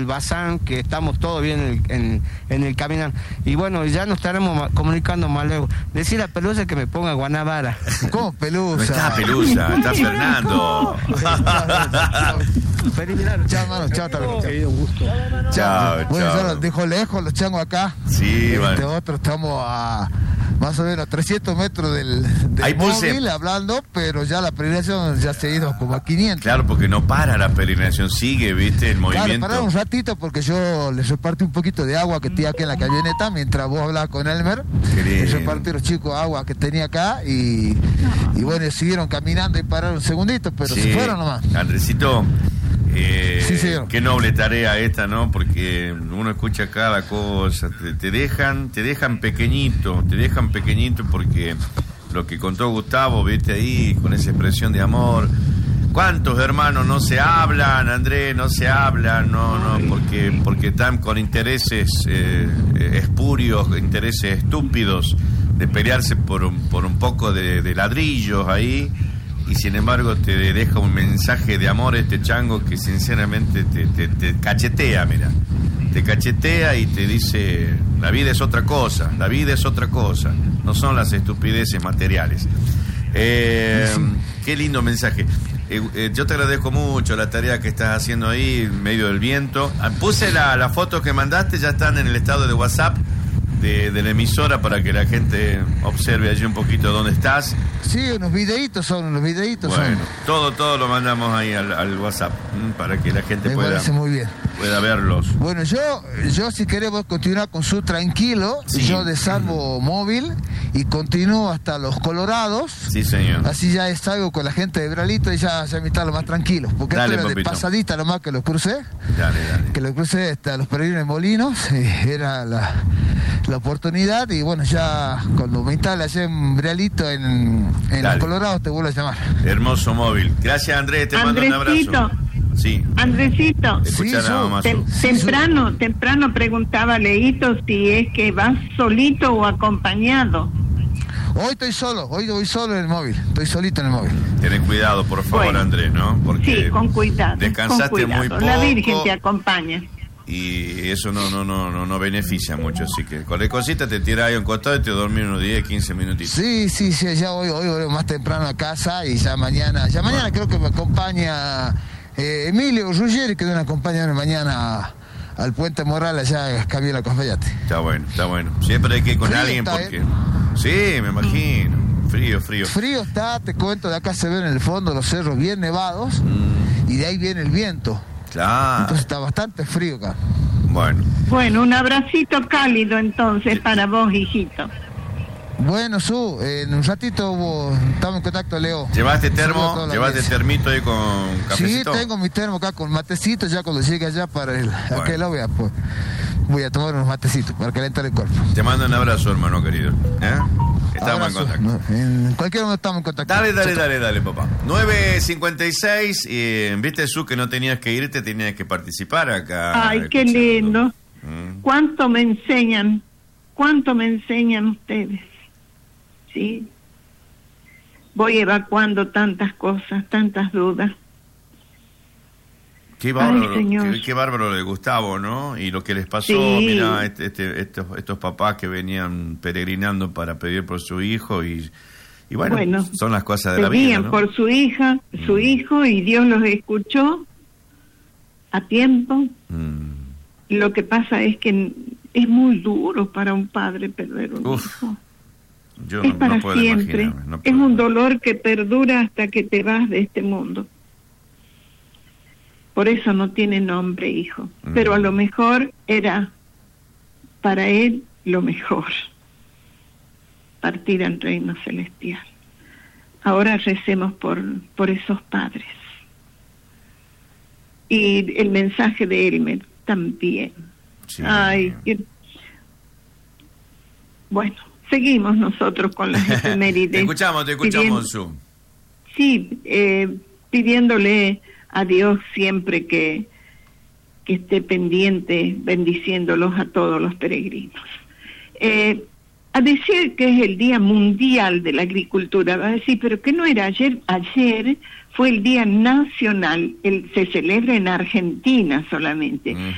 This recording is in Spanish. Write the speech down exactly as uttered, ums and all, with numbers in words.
Bazán, que estamos todos bien en el, en, en el caminar. Y bueno, ya nos estaremos comunicando más luego. Decir a Pelusa que me ponga Guanabara. ¿Cómo Pelusa? No está Pelusa, está Fernando. Feliz verano, chao hermano, chao, hasta luego. Querido, un gusto. Chao, Bueno, chao. yo los dejo lejos, los changos acá. Sí, este bueno. otro estamos a más o menos trescientos metros del, del Ahí puse- móvil hablando, pero ya la peregrinación ya se ha ido como a quinientos. Claro, porque no para la peregrinación, sigue, viste, el Claro, movimiento. parar un ratito porque yo les repartí un poquito de agua que tenía aquí en la camioneta mientras vos hablabas con Elmer. Qué lindo. Les repartí a los chicos agua que tenía acá y, y bueno, siguieron caminando y pararon un segundito, pero Sí. se fueron nomás. Andresito, eh, Sí, señor. qué noble tarea esta, ¿no? Porque uno escucha cada cosa, te, te dejan, te dejan pequeñito, te dejan pequeñito porque lo que contó Gustavo, viste ahí, con esa expresión de amor. ¿Cuántos hermanos no se hablan, Andrés? No se hablan, no, no, porque, porque están con intereses eh, espurios, intereses estúpidos de pelearse por un, por un poco de, de ladrillos ahí. Y sin embargo te deja un mensaje de amor este chango que sinceramente te, te, te cachetea, mira. Te cachetea y te dice, la vida es otra cosa, la vida es otra cosa, no son las estupideces materiales. Eh, qué lindo mensaje. Eh, eh, yo te agradezco mucho la tarea que estás haciendo ahí en medio del viento. Ah, puse la, las fotos que mandaste, ya están en el estado de WhatsApp de, de la emisora para que la gente observe allí un poquito dónde estás. Sí, unos videitos son, unos videitos Bueno, son. todo, todo lo mandamos ahí al, al WhatsApp ¿m? Para que la gente Me pueda, parece muy bien. pueda verlos. Bueno, yo, yo si queremos continuar con su tranquilo, Sí. yo desarmo móvil y continúo hasta los Colorados. Sí, señor. Así ya salgo con la gente de Bralito y ya, ya me está lo más tranquilo. Porque Dale, esto era de papito. pasadita nomás que los crucé. Dale, dale. Que los crucé hasta los peregrinos de Molinos. Y era la, la oportunidad. Y bueno, ya cuando me instale allá en Bralito, en, en los Dale. Colorados, te vuelvo a llamar. Hermoso móvil. Gracias, Andrés, te mando un Andresito. abrazo. Sí, Andresito, escuchar Sí, a Su. mamá. tem- Su. temprano, temprano preguntaba Leito si es que vas solito o acompañado. Hoy estoy solo, hoy voy solo en el móvil. Estoy solito en el móvil. Tenés cuidado, por favor, Bueno. Andrés, ¿no? Porque Sí, con cuidado. descansaste con cuidado. muy poco. La Virgen te acompaña. Y eso no no no no no beneficia mucho, así que cualquier cosita te tiras ahí a un costado y te dormís unos diez, quince minutitos. Sí, sí, sí, ya hoy, hoy voy más temprano a casa y ya mañana, ya mañana creo que me acompaña eh, Emilio Ruggeri, que me acompaña mañana al Puente Moral allá a Cabiela Cafayate. Está bueno, está bueno. Siempre hay que ir con Frío alguien está, porque... ¿eh? Sí, me imagino. Frío, frío. Frío está, te cuento, de acá se ven en el fondo los cerros bien nevados Mm, y de ahí viene el viento. claro. Entonces está bastante frío acá. Bueno, Bueno, un abracito cálido entonces para vos, hijito. Bueno, Su, eh, en un ratito vos, estamos en contacto, Leo. ¿llevaste Saludo a termo? toda la ¿Llevaste audiencia. termito ahí con Sí, cafecito? tengo mi termo acá con matecito, ya cuando llegue allá para el, Bueno. aquel lado voy a, pues, voy a tomar unos matecitos para calentar el cuerpo. Te mando un abrazo, hermano querido. ¿Eh? Estamos Abrazo. en contacto. No, en cualquier momento estamos en contacto. Dale, dale, Chao, chao. dale, dale, papá. nueve cincuenta y seis, eh, viste, Su, que no tenías que irte, tenías que participar acá. Ay, qué escuchando. lindo. Mm. ¿Cuánto me enseñan? ¿Cuánto me enseñan ustedes? Sí. Voy evacuando tantas cosas, tantas dudas. Qué bárbaro, Ay, señor. qué, qué bárbaro de Gustavo, ¿no? Y lo que les pasó, Sí. mira, este, este- estos, estos papás que venían peregrinando para pedir por su hijo y, y bueno, Bueno, son las cosas de la vida, Pedían ¿no? por su hija, su Mm. hijo, y Dios los escuchó a tiempo. Mm. Lo que pasa es que es muy duro para un padre perder un Uf, hijo. yo Es no, para no puedo siempre. imaginarme, no Es puedo. un dolor que perdura hasta que te vas de este mundo. Por eso no tiene nombre, hijo. Mm. Pero a lo mejor era para él lo mejor. Partir al reino celestial. Ahora recemos por, por esos padres. Y el mensaje de Elmer también. Sí. Ay, que- bueno, seguimos nosotros con las efemérides. Te escuchamos, te escuchamos, Pidiendo- Su. Sí, eh, pidiéndole a Dios siempre que, que esté pendiente, bendiciéndolos a todos los peregrinos. Eh, a decir que es el Día Mundial de la Agricultura, va a decir, pero que no era ayer, ayer fue el Día Nacional, el, se celebra en Argentina solamente. Mm.